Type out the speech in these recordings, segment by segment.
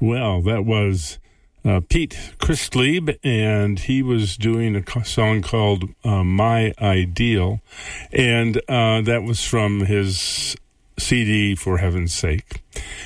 Well, that was Pete Christlieb, and he was doing a song called My Ideal, and that was from his CD, For Heaven's Sake.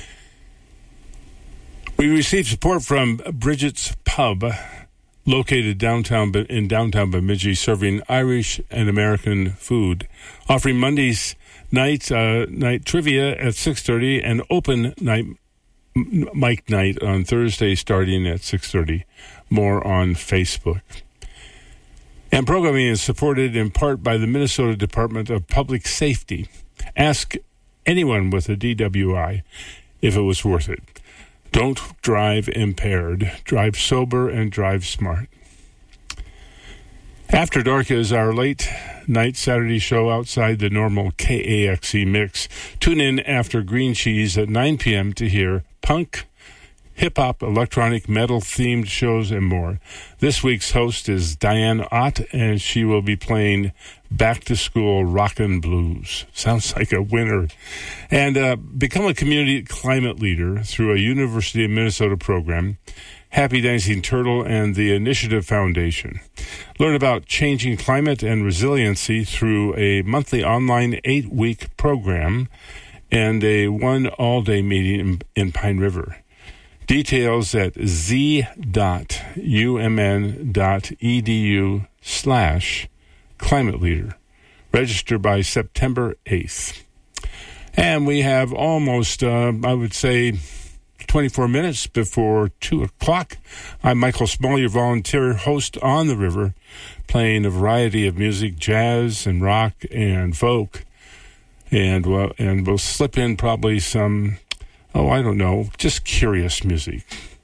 We received support from Bridget's Pub, located in downtown Bemidji, serving Irish and American food, offering Mondays night trivia at 6:30 and open night mic night on Thursday starting at 6:30. More on Facebook. And programming is supported in part by the Minnesota Department of Public Safety. Ask anyone with a DWI if it was worth it. Don't drive impaired. Drive sober and drive smart. After Dark is our late night Saturday show outside the normal KAXE mix. Tune in after Green Cheese at 9 p.m. to hear punk, hip-hop, electronic, metal-themed shows, and more. This week's host is Diane Ott, and she will be playing back-to-school rockin' blues. Sounds like a winner. And become a community climate leader through a University of Minnesota program, Happy Dancing Turtle, and the Initiative Foundation. Learn about changing climate and resiliency through a monthly online 8-week program and a one all-day meeting in Pine River. Details at z.umn.edu/climate leader. Register by September 8th. And we have almost, I would say, 24 minutes before 2 o'clock. I'm Michael Small, your volunteer host on the river, playing a variety of music, jazz and rock and folk. And we'll slip in probably some, just curious music.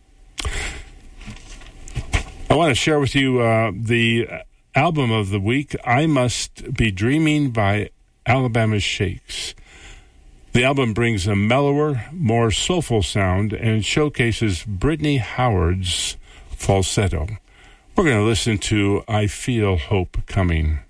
I want to share with you the album of the week, I Must Be Dreaming by Alabama Shakes. The album brings a mellower, more soulful sound and showcases Brittany Howard's falsetto. We're going to listen to I Feel Hope Coming.